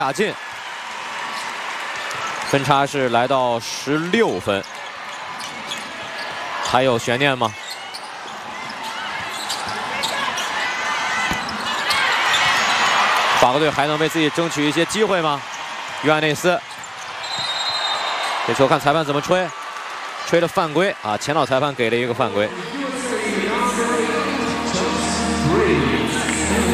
打进，分差是来到16分，还有悬念吗？法国队还能为自己争取一些机会吗？约翰内斯，这球看裁判怎么吹，吹的犯规啊！前导裁判给了一个犯规。